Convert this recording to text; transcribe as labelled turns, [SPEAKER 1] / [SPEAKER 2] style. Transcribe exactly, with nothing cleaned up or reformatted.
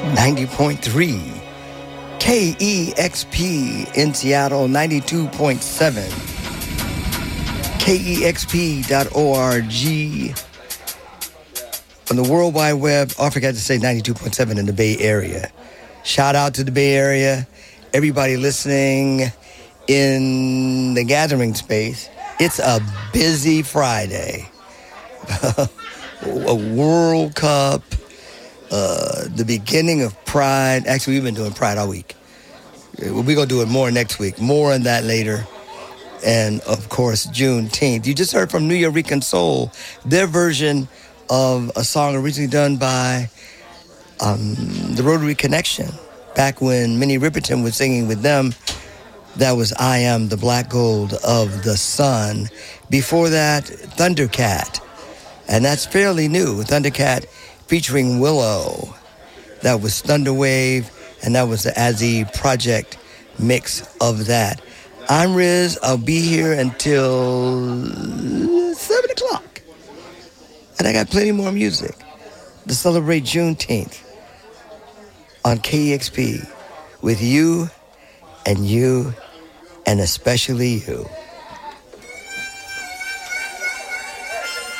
[SPEAKER 1] ninety point three. K E X P in Seattle, ninety-two point seven. K E X P dot org. On the World Wide Web, I forgot to say ninety-two point seven in the Bay Area. Shout out to the Bay Area. Everybody listening in the gathering space. It's a busy Friday. A World Cup, uh, the beginning of Pride. Actually, we've been doing Pride all week. We're going to do it more next week. More on that later. And, of course, Juneteenth. You just heard from New Yorican Soul, their version of a song originally done by um, the Rotary Connection. Back when Minnie Riperton was singing with them, that was I Am the Black Gold of the Sun. Before that, Thundercat. And that's fairly new. Thundercat featuring Willow. That was Thunderwave, and that was the Azzy Project mix of that. I'm Riz. I'll be here until seven o'clock. And I got plenty more music to celebrate Juneteenth on K E X P with you and you and especially you.